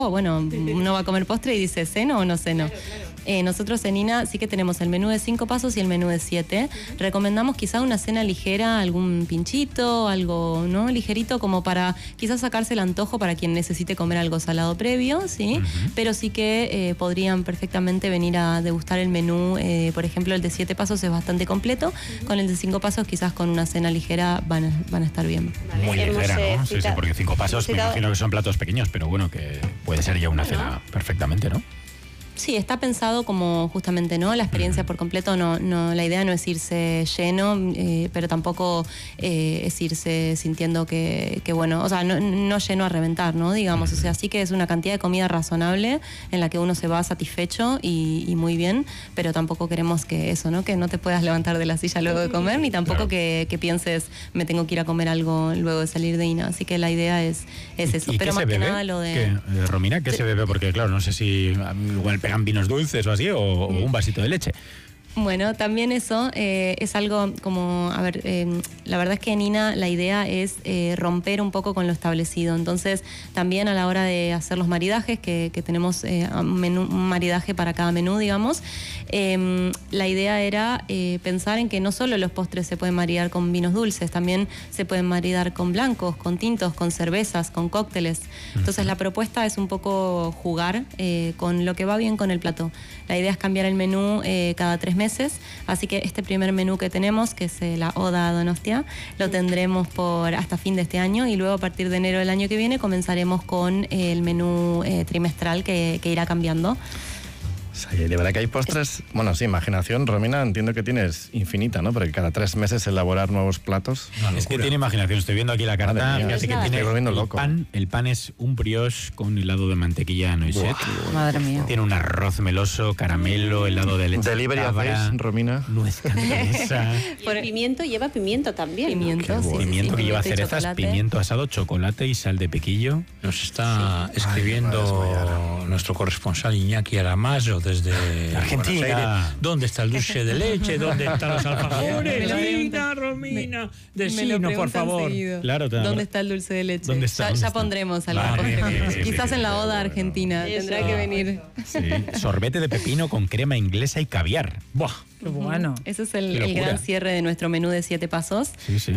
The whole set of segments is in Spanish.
bueno, uno va a comer postre y dice, ¿ceno o no ceno? Nosotros en INA sí que tenemos el menú de 5 pasos y el menú de 7. Recomendamos quizá una cena ligera, algún pinchito, algo, ¿no?, ligerito, como para quizás sacarse el antojo para quien necesite comer algo salado previo, ¿sí? Pero sí que podrían perfectamente venir a degustar el menú. Por ejemplo, el de 7 pasos es bastante completo. Con el de 5 pasos quizás con una cena ligera van a estar bien. Muy ligera, ¿no? Sí, porque 5 pasos me imagino que son platos pequeños, pero bueno, que puede ser ya una cena perfectamente, ¿no? Sí, está pensado como justamente, ¿no?, la experiencia por completo. No, la idea no es irse lleno, pero tampoco es irse sintiendo que bueno, o sea, no lleno a reventar, ¿no?, digamos. O sea, sí que es una cantidad de comida razonable en la que uno se va satisfecho y muy bien, pero tampoco queremos que eso, ¿no?, que no te puedas levantar de la silla luego de comer, ni tampoco que pienses, me tengo que ir a comer algo luego de salir de INA. Así que la idea es eso. ¿Y pero más que nada lo de... Romina, ¿qué se bebe? Porque claro, no sé si igual pegan vinos dulces o así, o un vasito de leche. Bueno, también eso es algo como, a ver, la verdad es que en INA la idea es romper un poco con lo establecido. Entonces, también a la hora de hacer los maridajes, que tenemos un maridaje para cada menú, digamos, la idea era pensar en que no solo los postres se pueden maridar con vinos dulces, también se pueden maridar con blancos, con tintos, con cervezas, con cócteles. Entonces, la propuesta es un poco jugar con lo que va bien con el plato. La idea es cambiar el menú cada 3 meses, así que este primer menú que tenemos, que es la Oda a Donostia, lo tendremos hasta fin de este año, y luego a partir de enero del año que viene comenzaremos con el menú trimestral que irá cambiando. Sí, de verdad que hay postres, bueno, sí, imaginación, Romina, entiendo que tienes infinita, ¿no? Porque cada 3 meses elaborar nuevos platos. Es que tiene imaginación, estoy viendo aquí la carta, fíjate que tiene el pan es un brioche con helado de mantequilla noisette. Madre mía. Tiene un arroz meloso, caramelo, helado de leche. Delivery hacéis, Romina. Nuez cantonesa. Y el pimiento lleva pimiento también. Pimiento, sí, pimiento que lleva cerezas, pimiento asado, chocolate y sal de piquillo. Nos está escribiendo nuestro corresponsal Iñaki Aramayo desde Argentina. ¿Dónde está el dulce de leche? ¿Dónde están los alfajores? Lina, Romina, decinos, por favor. Claro, ¿Dónde está el dulce de leche? ¿Dónde está? Ya pondremos algo. Quizás en la Oda Argentina. Tendrá que venir. Sí. Sorbete de pepino con crema inglesa y caviar. ¡Buah! Qué bueno. Ese es el gran cierre de nuestro menú de 7 pasos,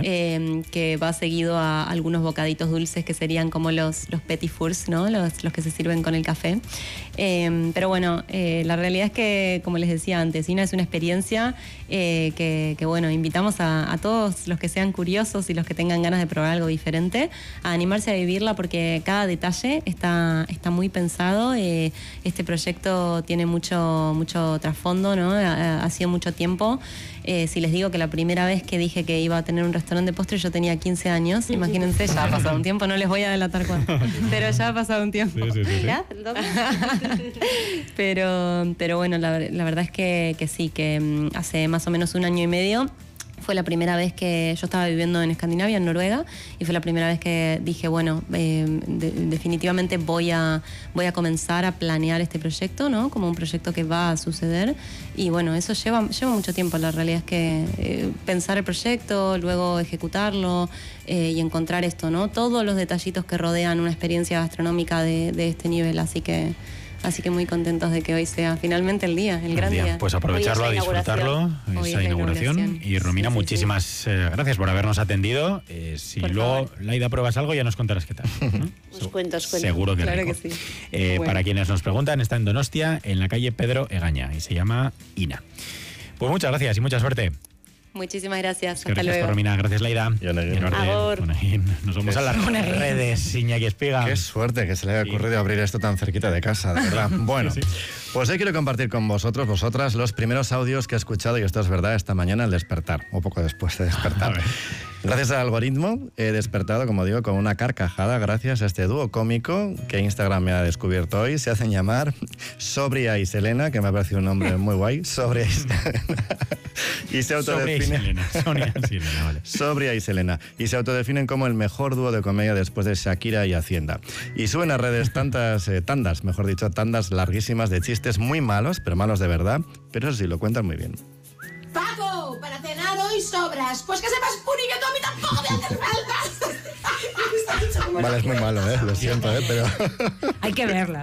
que va seguido a algunos bocaditos dulces que serían como los petit fours, ¿no? Los que se sirven con el café. Pero bueno, la realidad es que, como les decía antes, INA es una experiencia que bueno, invitamos a todos los que sean curiosos y los que tengan ganas de probar algo diferente a animarse a vivirla, porque cada detalle está muy pensado. Este proyecto tiene mucho trasfondo, ¿no? Ha sido mucho tiempo. Si les digo que la primera vez que dije que iba a tener un restaurante de postres yo tenía 15 años, imagínense, ya ha pasado un tiempo, no les voy a adelantar cuánto, pero ya ha pasado un tiempo. Sí. ¿Ya? Pero bueno, la verdad es que sí, que hace más o menos 1 año y medio fue la primera vez que yo estaba viviendo en Escandinavia, en Noruega, y fue la primera vez que dije, bueno, definitivamente voy a comenzar a planear este proyecto, ¿no? Como un proyecto que va a suceder. Y bueno, eso lleva mucho tiempo. La realidad es que pensar el proyecto, luego ejecutarlo y encontrar esto, ¿no? Todos los detallitos que rodean una experiencia gastronómica de este nivel. Así que muy contentos de que hoy sea finalmente el gran día. Pues aprovecharlo, a disfrutarlo, esa inauguración. Y Romina, muchísimas gracias por habernos atendido. Si por luego, favor, Laida, pruebas algo, ya nos contarás qué tal, ¿no? Os cuento. Seguro que claro rico. Que sí. Bueno. Para quienes nos preguntan, está en Donostia, en la calle Pedro Egaña, y se llama INA. Pues muchas gracias y mucha suerte. Muchísimas gracias. Hasta gracias, luego. Romina. Gracias, Laida. Nos vamos a las redes, Iñaki Espiga. Qué suerte que se le haya ocurrido abrir esto tan cerquita de casa, de verdad. Bueno, pues hoy quiero compartir con vosotras, los primeros audios que he escuchado, y esto es verdad, esta mañana al despertar, o poco después de despertar. Gracias al algoritmo he despertado, como digo, con una carcajada gracias a este dúo cómico que Instagram me ha descubierto hoy. Se hacen llamar Sobria y Selena, que me ha parecido un nombre muy guay. Sobria y Selena. Y se autodefinen... Sobria y Selena. Y se autodefinen como el mejor dúo de comedia después de Shakira y Hacienda. Y suben a redes tandas larguísimas de chistes muy malos, pero malos de verdad. Pero eso sí, lo cuentan muy bien. Paco, para cenar hoy sobras. Pues que sepas, Puri, que tú a mí tampoco me haces falta. Vale, es muy malo, lo siento, pero... Hay que verla.